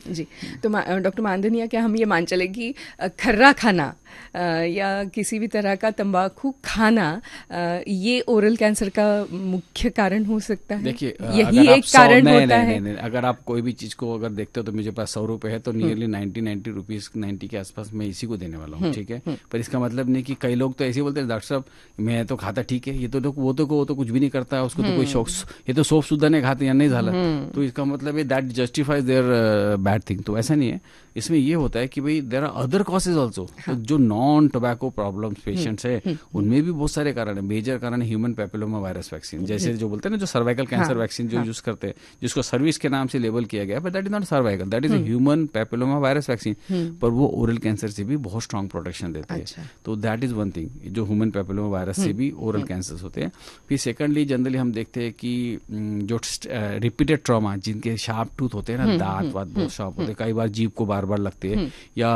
जी। तो डॉक्टर मानधनिया, क्या हम ये मान चले कि खर्रा खाना या किसी भी तरह का तंबाकू खाना ये ओरल कैंसर का मुख्य कारण हो सकता है? देखिए, यही एक कारण होता है? नहीं, अगर आप कोई भी चीज़ को अगर देखते हो तो मुझे पास 100 रुपये है तो नियरली 90 रुपीज़ 90 के आसपास मैं इसी को देने वाला हूँ, ठीक है। पर इसका मतलब नहीं कि कई लोग तो ऐसे बोलते हैं, डॉक्टर साहब मैं तो खाता ठीक है, ये तो वो तो कुछ भी नहीं करता है, उसको तो कोई शौक, ये तो सोप सुद्धा नहीं खाते या नहीं झाला, तो इसका मतलब है that justifies there bad thing. तो ऐसा नहीं है, इसमें ये होता है कि भाई there are other causes also. जो नॉन टोबैको प्रॉब्लम पेशेंट्स है उनमें भी बहुत सारे कारण है। मेजर कारण है ह्यूमन पैपिलोमा वायरस वैक्सीन, जैसे जो बोलते हैं ना, जो सर्वाइकल कैंसर वैक्सीन जो यूज करते हैं, जिसको सर्विस के नाम से लेबल किया गया, but that is not cervical, that is human papilloma virus vaccine, पर वो ओरल कैंसर से भी बहुत स्ट्रॉन्ग प्रोटेक्शन देते हैं। तो दैट इज वन थिंग, जो ह्यूमन पैपिलोमा वायरस से भी ओरल कैंसर होते हैं। फिर सेकेंडली जनरली हम देखते हैं कि जो रिपीटेड ट्रॉमा, जिनके शार्प टूथ होते हैं ना, दांत वात बहुत शार्प होते हैं, कई बार जीभ को बार बार लगते हैं या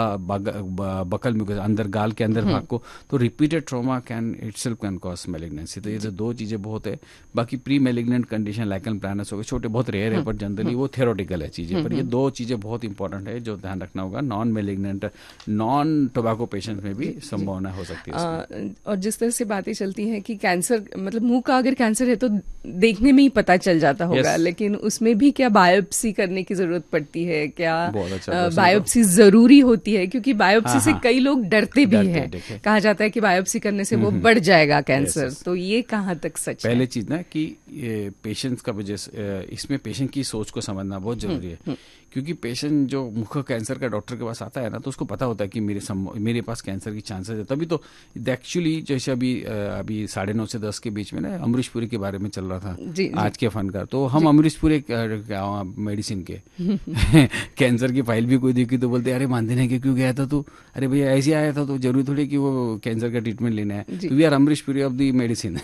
बकल में अंदर गाल के अंदर भाग को, तो repeated trauma can itself can cause malignancy. तो ये तो दो चीजें बहुत है। बाकी प्री मैलिग्नेंट कंडीशन लाइकन प्लानस हो गए, छोटे बहुत रेयर है, पर जनरली वो थेरोटिकल है चीजें। पर ये दो चीजें बहुत इंपॉर्टेंट है जो ध्यान रखना होगा। Non malignant non tobacco patient में भी संभावना हो सकती है। और जिस तरह से बातें चलती हैं कि कैंसर, मतलब मुंह का अगर कैंसर है तो देखने में ही पता चल जाता होगा, लेकिन उसमें भी क्या बायोप्सी करने की जरूरत पड़ती है? क्या बायोप्सी जरूरी होती है? क्योंकि बायोप्सी से कई लोग डरते भी हैं, कहा जाता है कि बायोप्सी करने से वो बढ़ जाएगा कैंसर। तो ये कहाँ तक सच है? पहले चीज ना कि पेशेंट्स का इसमें पेशेंट की सोच को समझना बहुत जरूरी है, क्योंकि पेशेंट जो मुख कैंसर का डॉक्टर के पास आता है ना, तो उसको पता होता है कि मेरे पास कैंसर की चांसेस है। तभी तो एक्चुअली जैसे अभी 9:30 से 10 के बीच में ना अमरीश पुरी के बारे में चल रहा था, जी, आज के फनकार, तो हम अमरीश पुरी मेडिसिन के कैंसर की फाइल भी कोई देखी तो बोलते अरे मानधनिया के क्यों गया था तू? अरे भैया ऐसे आया था तो जरूरी थोड़ी कि वो कैंसर का ट्रीटमेंट लेना है। तो we are Amrish Puri of the medicine.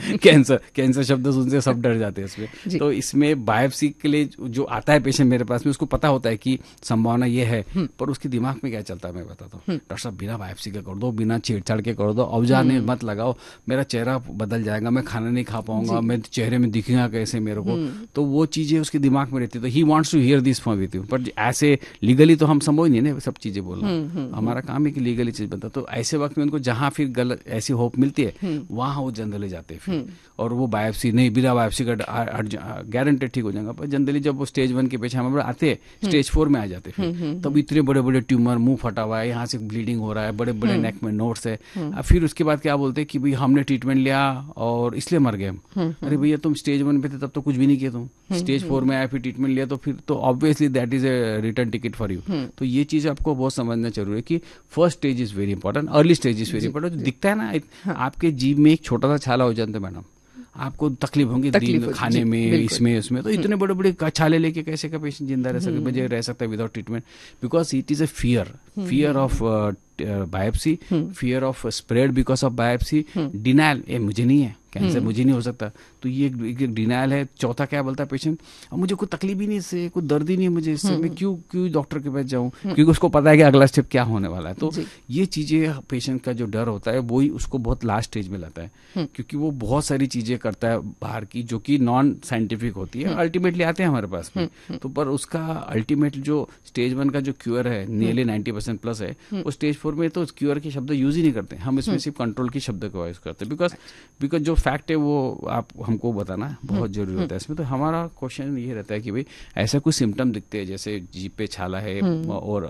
Cancer शब्द सुनते सब डर जाते हैं इसमें। तो इसमें बायोप्सी के लिए जो आता है पेशेंट मेरे पास में, उसको पता होता है कि संभावना ये है, पर उसके दिमाग में क्या चलता है मैं बताता हूँ। डॉक्टर साहब बिना बायोप्सी के कर दो, बिना छेड़छाड़ के कर दो, औजार ने मत लगाओ, मेरा चेहरा बदल जाएगा, मैं खाना नहीं खा पाऊंगा, मैं चेहरे में दिखेगा कैसे मेरे को। तो वो चीजें उसके दिमाग में रहती है। तो he wants to here this from with you, पर ऐसे लीगली तो हम संभव नहीं ना सब चीजें बोलना, हमारा काम है कि लीगली चीज बता। तो ऐसे वक्त में उनको जहां फिर गलत ऐसी होप मिलती है वहां वो जनरली जाते हैं फिर, और वो बायोप्सी नहीं, बिना बायोप्सी का गारंटेड ठीक हो जाएगा। पर जनरली जब वो स्टेज 1 के पेशेंट हमारे आते हैं, स्टेज 4 में आ जाते फिर, तब इतने बड़े बड़े ट्यूमर, मुंह फटा हुआ है, यहाँ से ब्लीडिंग हो रहा है, बड़े बड़े नेक में नोट्स है। फिर उसके बाद क्या बोलते हैं कि भाई हमने ट्रीटमेंट लिया और इसलिए मर गए हम। अरे भैया तुम स्टेज 1 पे थे तब तो कुछ भी नहीं किया, तुम स्टेज 4 में आया फिर ट्रीटमेंट लिया, तो फिर तो obviously that is a return ticket for you. तो ये चीज आपको बहुत समझना जरूरी है कि first stage is very important, early stage is very important. दिखता है ना आपके जीभ में एक छोटा सा छाला हो जाता है मैडम, आपको तकलीफ होंगी दिन खाने में, इसमें उसमें। तो इतने बड़े बड़े छाले लेके कैसे का पेशेंट जिंदा रह सकता है without treatment? Because it is a fear of biopsy, fear of spread because of biopsy, denial, मुझे नहीं है कैंसर, मुझे नहीं हो सकता, तो ये एक डिनाइल है। चौथा क्या बोलता है पेशेंट, अब मुझे कोई तकलीफ ही नहीं इससे, कोई दर्द ही नहीं है मुझे इससे, मैं क्यों डॉक्टर के पास जाऊं, क्योंकि उसको पता है कि अगला स्टेप क्या होने वाला है। तो ये चीजें पेशेंट का जो डर होता है वही उसको बहुत लास्ट स्टेज में लाता है, क्योंकि वो बहुत सारी चीजें करता है बाहर की जो कि नॉन साइंटिफिक होती है, अल्टीमेटली आते हैं हमारे पास में। तो पर उसका अल्टीमेट जो स्टेज 1 का जो क्यूर है नियरली 90% प्लस है, वो स्टेज 4 में तो क्यूर के शब्द यूज ही नहीं करते, हम इसमें सिर्फ कंट्रोल के शब्द को यूज करते हैं। बिकॉज जो फैक्ट है वो आप हमको बताना बहुत जरूरी होता है इसमें। तो हमारा क्वेश्चन ये रहता है कि भाई ऐसा कुछ सिम्टम दिखते हैं, जैसे जीभ पे छाला है और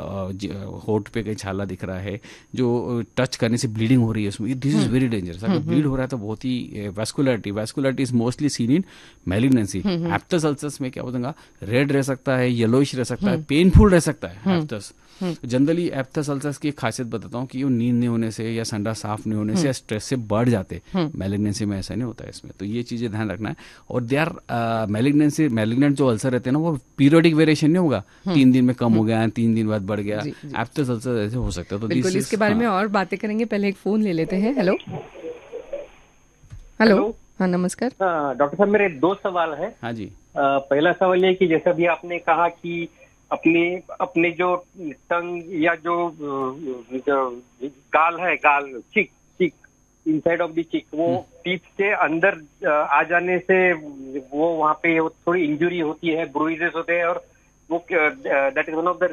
होठ पे कहीं छाला दिख रहा है, जो टच करने से ब्लीडिंग हो रही है उसमें, दिस इज वेरी डेंजरस। अगर ब्लीड हो रहा है तो बहुत ही vascularity is mostly seen in malignancy. Aptus ulcers में क्या होगा, रेड रह सकता है, येलोइश रह सकता है, पेनफुल रह सकता है एप्टस। जनरली एप्टस अल्सर्स की खासियत बताता हूँ कि वो नींद नहीं होने से या संडा साफ नहीं होने से या स्ट्रेस से बढ़ जाते, मैलिग्नेंसी में ऐसा नहीं होता है इसमें। तो ये चीजें ध्यान रखना है। और दे आर मैलिग्नेंट जो अल्सर रहते हैं ना, वो पीरियोडिक वेरिएशन नहीं होगा, 3 दिन में कम हो गया, 3 दिन बाद बढ़ गया, एप्टस अल्सर ऐसे हो सकता है। तो बिल्कुल इसके बारे में और बातें करेंगे, पहले एक फोन ले लेते हैं। हेलो, हाँ नमस्कार। डॉक्टर साहब मेरे 2 सवाल है। हाँ जी। पहला सवाल ये कि जैसे अभी आपने कहा कि अपने जो टंग या जो गाल है, चिक इनसाइड ऑफ द चिक, वो टीथ से अंदर आ जाने से वो वहाँ पे थोड़ी इंजुरी होती है, ब्रूइजेस होते हैं, और वो that is one of the